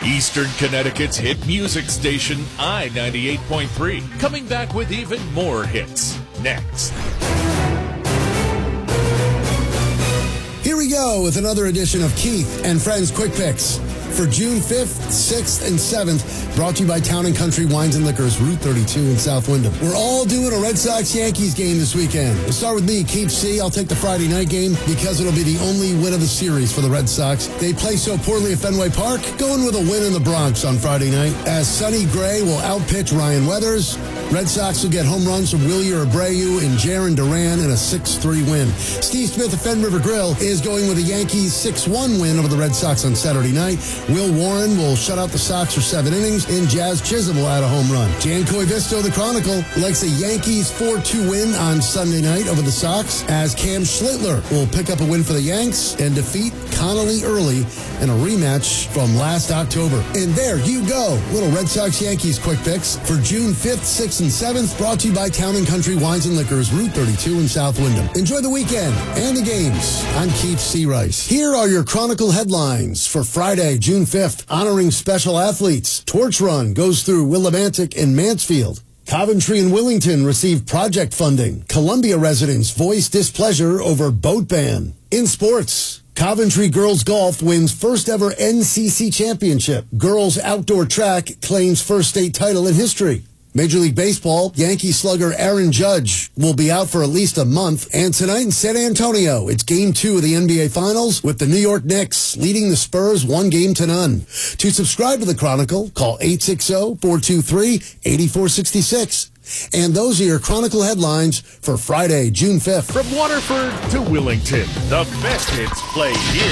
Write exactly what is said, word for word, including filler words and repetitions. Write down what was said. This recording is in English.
Eastern Connecticut's hit music station, I ninety-eight point three. Coming back with even more hits. Next. Here we go with another edition of Keith and Friends Quick Picks for June fifth, sixth, and seventh, brought to you by Town and Country Wines and Liquors, Route thirty-two in South Windham. We're all doing a Red Sox-Yankees game this weekend. We'll start with me, Keith C. I'll take the Friday night game because it'll be the only win of the series for the Red Sox. They play so poorly at Fenway Park, going with a win in the Bronx on Friday night, as Sonny Gray will outpitch Ryan Weathers. Red Sox will get home runs from Wilyer Abreu and Jarren Duran in a six three win. Steve Smith of Fen River Grill is going with a Yankees six one win over the Red Sox on Saturday night. Will Warren will shut out the Sox for seven innings, and Jazz Chisholm will add a home run. Jan Coivisto of the Chronicle likes a Yankees four two win on Sunday night over the Sox, as Cam Schlittler will pick up a win for the Yanks and defeat Connolly Early in a rematch from last October. And there you go. Little Red Sox-Yankees quick picks for June fifth, sixth, and seventh, brought to you by Town and Country Wines and Liquors, Route thirty-two in South Windham. Enjoy the weekend and the games. I'm Keith C. Rice. Here are your Chronicle headlines for Friday, June fifth, honoring special athletes. Torch Run goes through Willimantic and Mansfield. Coventry and Willington receive project funding. Columbia residents voice displeasure over boat ban. In sports, Coventry Girls Golf wins first ever N C C championship. Girls Outdoor Track claims first state title in history. Major League Baseball, Yankee slugger Aaron Judge will be out for at least a month. And tonight in San Antonio, it's game two of the N B A Finals with the New York Knicks leading the Spurs one game to none. To subscribe to the Chronicle, call eight six zero, four two three, eight four six six. And those are your Chronicle headlines for Friday, June fifth. From Waterford to Willington, the best hits play here.